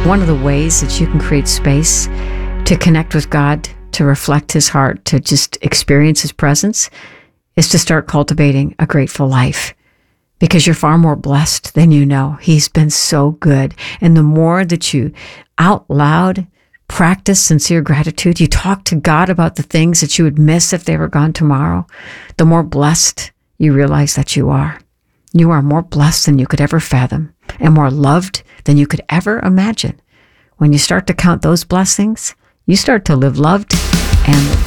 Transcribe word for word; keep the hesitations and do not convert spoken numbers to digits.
one of the ways that you can create space to connect with God, to reflect his heart, to just experience his presence, is to start cultivating a grateful life. Because you're far more blessed than you know. He's been so good. And the more that you out loud practice sincere gratitude, you talk to God about the things that you would miss if they were gone tomorrow, the more blessed you realize that you are. You are more blessed than you could ever fathom, and more loved than you could ever imagine. When you start to count those blessings, you start to live loved and